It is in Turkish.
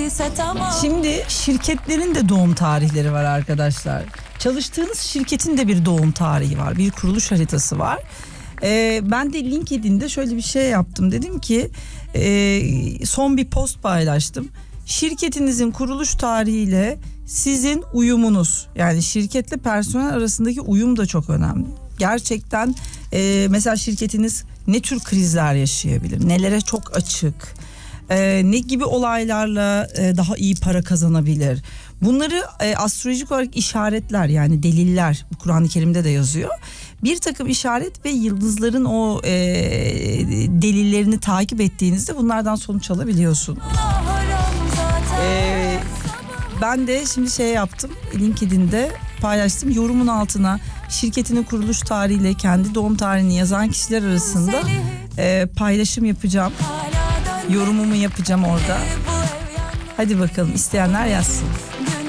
ise tamam. Şimdi şirketlerin de doğum tarihleri var arkadaşlar. Çalıştığınız şirketin de bir doğum tarihi var. Bir kuruluş haritası var. Ben de LinkedIn'de şöyle bir şey yaptım. Dedim ki son bir post paylaştım. Şirketinizin kuruluş tarihiyle sizin uyumunuz, yani şirketle personel arasındaki uyum da çok önemli. Gerçekten mesela şirketiniz ne tür krizler yaşayabilir? Nelere çok açık? Ne gibi olaylarla daha iyi para kazanabilir? Bunları astrolojik olarak işaretler, yani deliller, Kur'an-ı Kerim'de de yazıyor. Bir takım işaret ve yıldızların o delillerini takip ettiğinizde bunlardan sonuç alabiliyorsun. Ben de şimdi şey yaptım, LinkedIn'de paylaştım. Yorumun altına şirketinin kuruluş tarihiyle kendi doğum tarihini yazan kişiler arasında paylaşım yapacağım. Yorumumu yapacağım orada. Hadi bakalım, isteyenler yazsın.